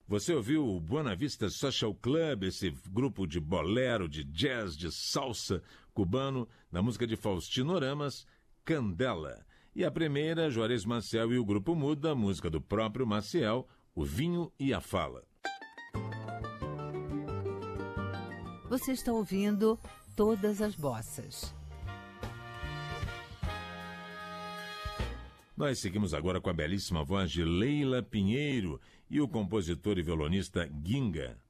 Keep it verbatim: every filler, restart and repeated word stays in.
Você ouviu o Buena Vista Social Club, esse grupo de bolero, de jazz, de salsa cubano, da música de Faustino Oramas, Candela. E a primeira, Juarez Maciel e o Grupo Muda, música do próprio Maciel, O Vinho e a Fala. Você está ouvindo Todas as Bossas. Nós seguimos agora com a belíssima voz de Leila Pinheiro e o compositor e violonista Ginga.